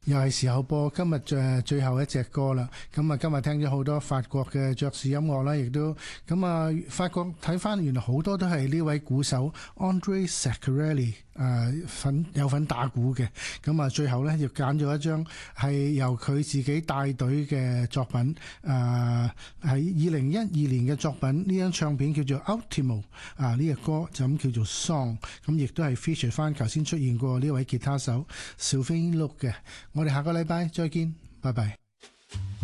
又係時候播今日最後一隻歌啦。咁啊，今日聽咗好多法國嘅爵士音樂啦，亦都咁啊，法國睇翻原來好多都係呢位鼓手 André Ceccarelli 有份打鼓嘅。咁啊，最後咧就揀咗一張係由佢自己帶隊嘅作品，係2012年嘅作品。呢張唱片叫做 Ultimo 呢個歌就咁叫做 Song， 咁亦都係 feature 翻頭先出現過呢位吉他手 Sylvain Luc 嘅。我哋下個禮拜再見，拜拜。